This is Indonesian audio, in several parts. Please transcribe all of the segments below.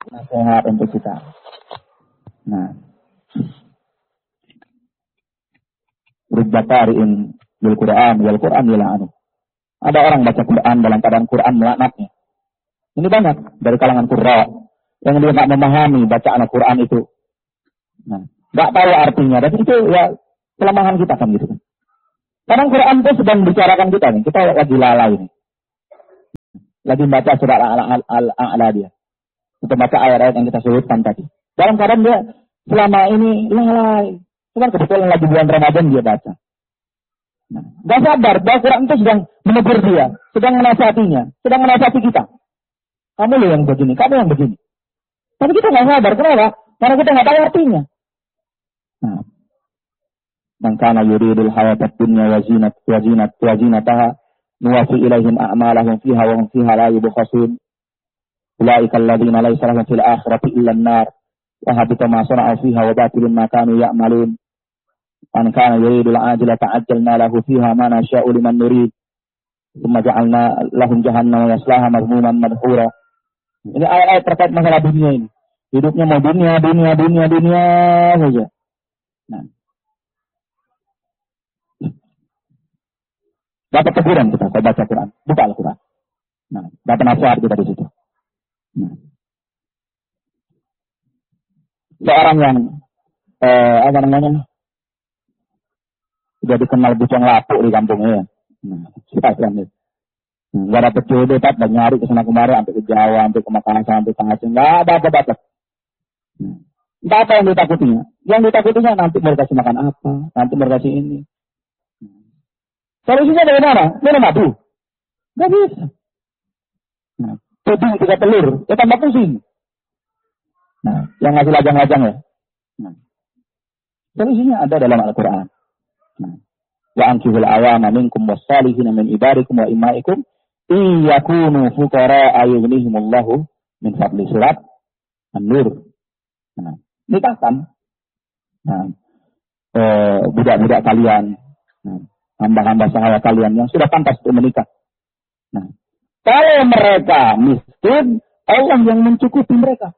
nasihat untuk kita. Nah, Rujatariin bil Quran yal'anu. Ada orang baca Quran dalam keadaan Quran melaknatnya. Ini banyak dari kalangan qurra yang dia tak memahami bacaan Al-Quran itu. Nah, enggak tahu artinya, dan itu ya kelemahan kita kan gitu kan. Kadang Quran itu sedang bicarakan kita nih, kita lagi lalai nih. Lagi baca surat Al-A'la dia. Kita baca ayat-ayat yang kita sebutkan tadi. Dalam keadaan dia selama ini lalai. Cuman kebetulan lagi bulan Ramadan dia baca. Nah, gak sadar bahwa Quran itu sedang menegur dia, sedang menasihatinya, sedang menasihati kita. Kamu loh yang begini, kamu yang begini. Tapi kita gak sadar, kenapa? Karena kita gak tahu artinya. Nah, man kana yuridul hayatad dunya wa zinataha nuwaffi ilaihim a'malahum fiha wa hum fiha la yubkhasun. Ulaika alladziina laysa lahum fil akhirati illa an-nar wa habita ma sana'u fiha wa batilun ma kanu ya'malun. Man kana yuridul ajila ta'ajjalna lahu fiha ma nasha'u liman nurid. Tsumma ja'alna lahum jahannama yaslaha madhmuman madhura. Ini ayat-ayat terkait masalah dunia ini. Hidupnya mau dunia saja. Nah, dapat teguran kita kalau baca Quran, buka Al-Quran. Nah, dapat nasihat kita di situ. Nah, seorang yang sudah dikenal bujang lapuk di kampungnya ya. Nah, siapa ini? Nggak dapat jodoh, dan nyari ke sana kemari, sampai ke Jawa, sampai ke Makassar, sampai ke Aceh, nggak ada apa-apa. Nggak apa yang ditakutinya. Yang ditakutinya nanti mau kasih makan apa, nanti mau kasih ini. Solusinya dari mana? Minum madu. Nggak bisa. Nah, puding 3 telur, ya tambah pusing. Nah, yang ngasih lajang-lajang ya. Nah, solusinya ada dalam Al-Quran. Nah, wa ankihul awama minkum wassalihina min ibadikum wa imaikum iyakunu fuqara ayughnihimullahu min fadli. Surat An-Nur. Nah, nikahkan. Nah, budak-budak kalian, nah, hamba-hamba sahaya kalian yang sudah pantas untuk menikah. Nah, kalau mereka miskin, Allah yang mencukupi mereka.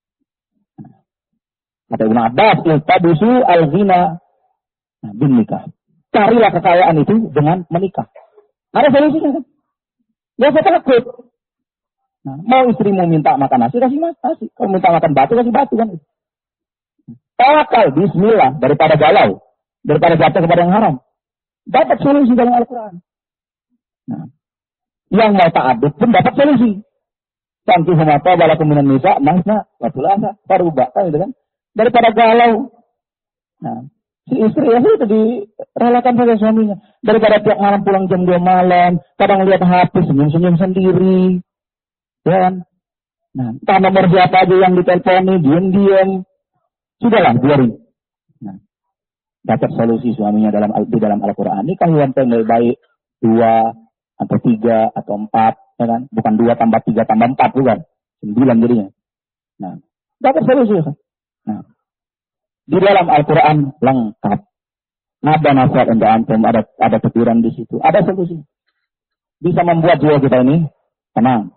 Kata Ibnu Abbas, iltabusu al-ghina bin nikah. Carilah kekayaan itu dengan menikah. Ada solusinya kan? Ya saya takut. Nah, mau istrimu minta makan nasi, kasih nasi. Kalau minta makan batu, kasih batu kan. Tawakal, bismillah, daripada galau, daripada jatuh kepada yang haram. Dapat solusi dalam Al-Quran. Nah, yang mau ta'adud pun dapat solusi. Tankihu ma taba lakum minan nisa masna wa thulatha faruba, kan gitu kan? Daripada galau. Nah, si istri ya itu direlakan pada suaminya. Daripada tiap malam pulang jam 2 malam, kadang lihat HP senyum-senyum sendiri. Ya kan? Nah, entah nomor siapa aja yang diteleponi, diam-diam. Sudahlah, biarin. Nah, dapat solusi suaminya di dalam Al-Quran. Ini kan yang lebih baik 2 atau 3 atau 4, ya kan? Bukan 2 tambah 3 tambah 4, bukan. 9 jadinya. Nah, dapat solusi kan? Nah, di dalam Al-Quran lengkap. Ada nasihat untuk antum, ada teguran di situ, ada solusi. Bisa membuat jiwa kita ini tenang.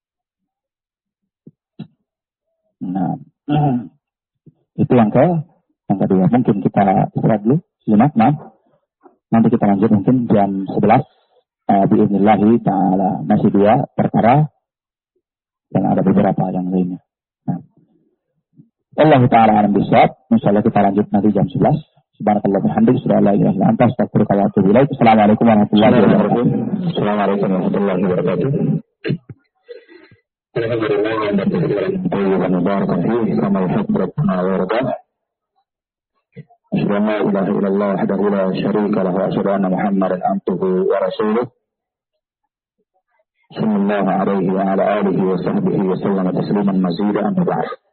Nah, itu yang kedua. Mungkin kita istirahat dulu, sejenak, nanti kita lanjut mungkin jam 11. Bi'idnillahi ta'ala. Masih 2 perkara dan ada beberapa yang lainnya. Nah, Allah ta'ala alam bisawab. Insyaallah kita lanjut nanti jam 11. Subhanakallah bihamdik, asyhadu an la ilaha illa anta, astaghfiruka wa atubu ilaik. Assalamualaikum warahmatullahi wabarakatuh. Assalamualaikum warahmatullahi wabarakatuh. Alhamdulillah wa tayyiban mubarakan fihi kama yuhibbu rabbuna wa yarda. Asyhadu an la ilaha illallah wahdahu la syarika lahu wa asyhadu anna Muhammadan abduhu wa rasuluh. Sallallahu alaihi wa ala alihi wa sahbihi wa sallam tasliman mazidan. Amma ba'd.